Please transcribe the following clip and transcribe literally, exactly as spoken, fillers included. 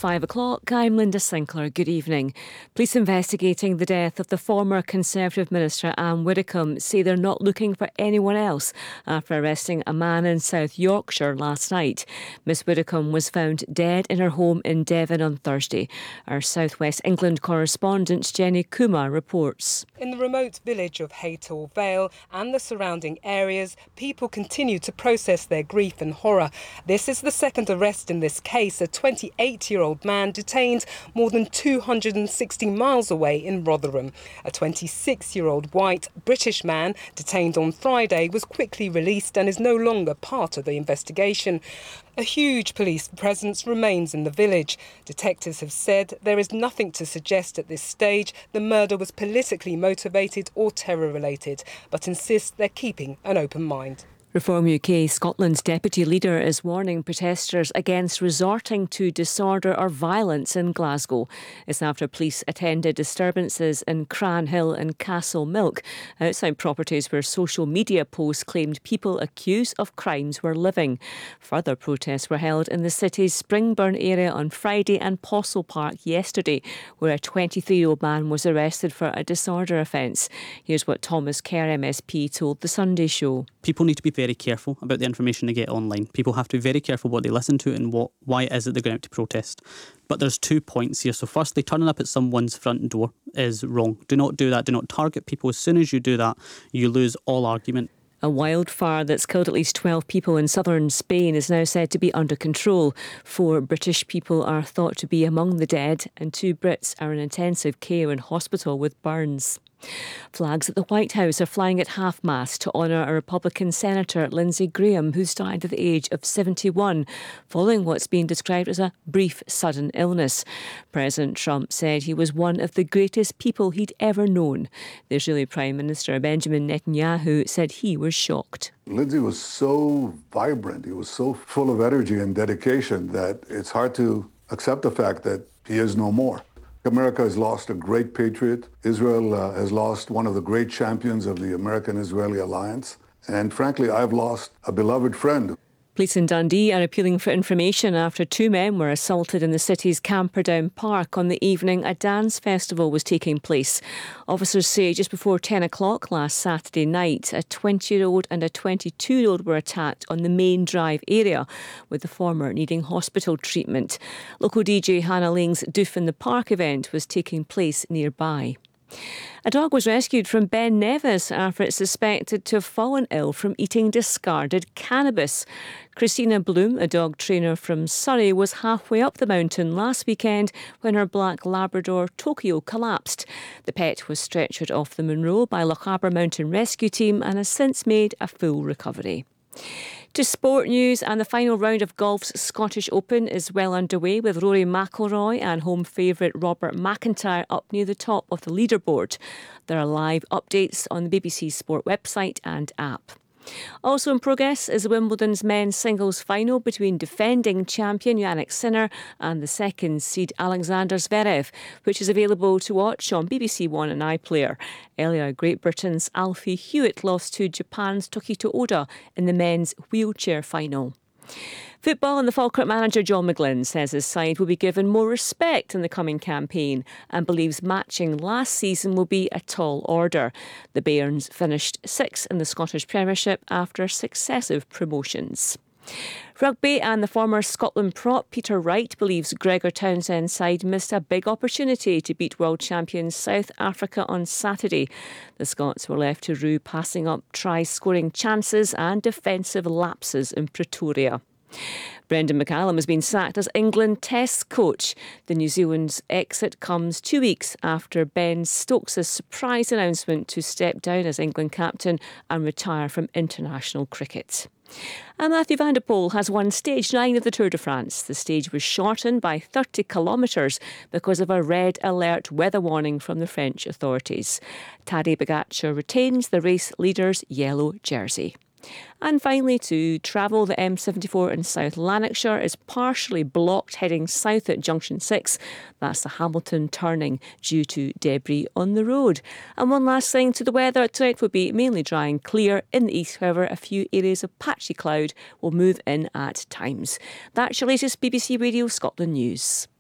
five o'clock. I'm Linda Sinclair. Good evening. Police investigating the death of the former Conservative Minister Anne Widdecombe say they're not looking for anyone else after arresting a man in South Yorkshire last night. Miss Widdecombe was found dead in her home in Devon on Thursday. Our South West England correspondent Jenny Kumar reports. In the remote village of Haytall Vale and the surrounding areas, people continue to process their grief and horror. This is the second arrest in this case, a twenty-eight-year-old man detained more than two hundred sixty miles away in Rotherham. A twenty-six-year-old white British man detained on Friday was quickly released and is no longer part of the investigation. A huge police presence remains in the village. Detectives have said there is nothing to suggest at this stage the murder was politically motivated or terror-related, but insist they're keeping an open mind. Reform U K Scotland's deputy leader is warning protesters against resorting to disorder or violence in Glasgow. It's after police attended disturbances in Cranhill and Castlemilk, outside properties where social media posts claimed people accused of crimes were living. Further protests were held in the city's Springburn area on Friday and Postle Park yesterday, where a twenty-three-year-old man was arrested for a disorder offence. Here's what Thomas Kerr M S P told The Sunday Show. People need to be very careful about the information they get online. People have to be very careful what they listen to and what why it is that they're going out to protest. But there's two points here. So firstly, turning up at someone's front door is wrong. Do not do that. Do not target people. As soon as you do that, you lose all argument. A wildfire that's killed at least twelve people in southern Spain is now said to be under control. Four British people are thought to be among the dead, and two Brits are in intensive care in hospital with burns. Flags at the White House are flying at half-mast to honour a Republican Senator, Lindsey Graham, who's died at the age of seventy-one, following what's been described as a brief, sudden illness. President Trump said he was one of the greatest people he'd ever known. The Israeli Prime Minister, Benjamin Netanyahu, said he was shocked. Lindsey was so vibrant, he was so full of energy and dedication that it's hard to accept the fact that he is no more. America has lost a great patriot. Israel uh, has lost one of the great champions of the American-Israeli alliance. And frankly, I've lost a beloved friend. Police in Dundee are appealing for information after two men were assaulted in the city's Camperdown Park on the evening a dance festival was taking place. Officers say just before ten o'clock last Saturday night, a twenty-year-old and a twenty-two-year-old were attacked on the main drive area, with the former needing hospital treatment. Local D J Hannah Lang's Doof in the Park event was taking place nearby. A dog was rescued from Ben Nevis after it's suspected to have fallen ill from eating discarded cannabis. Christina Bloom, a dog trainer from Surrey, was halfway up the mountain last weekend when her black Labrador Tokyo collapsed. The pet was stretchered off the Munro by Lochaber Mountain Rescue Team and has since made a full recovery. To sport news, and the final round of golf's Scottish Open is well underway, with Rory McIlroy and home favourite Robert McIntyre up near the top of the leaderboard. There are live updates on the B B C Sport website and app. Also in progress is Wimbledon's men's singles final between defending champion Jannik Sinner and the second seed Alexander Zverev, which is available to watch on B B C One and iPlayer. Earlier, Great Britain's Alfie Hewitt lost to Japan's Tokito Oda in the men's wheelchair final. Football, and the Falkirk manager John McGlynn says his side will be given more respect in the coming campaign and believes matching last season will be a tall order. The Bairns finished sixth in the Scottish Premiership after successive promotions. Rugby, and the former Scotland prop Peter Wright believes Gregor Townsend's side missed a big opportunity to beat world champions South Africa on Saturday. The Scots were left to rue passing up try-scoring chances and defensive lapses in Pretoria. Brendan McCallum has been sacked as England Test coach. The New Zealand's exit comes two weeks after Ben Stokes' surprise announcement to step down as England captain and retire from international cricket. And Matthew van der Poel has won stage nine of the Tour de France. The stage was shortened by thirty kilometres because of a red alert weather warning from the French authorities. Tadej Pogačar retains the race leader's yellow jersey. And finally, to travel, the M seventy-four in South Lanarkshire is partially blocked heading south at Junction six. That's the Hamilton turning due to debris on the road. And one last thing to the weather. Tonight will be mainly dry and clear. In the east, however, a few areas of patchy cloud will move in at times. That's your latest B B C Radio Scotland news.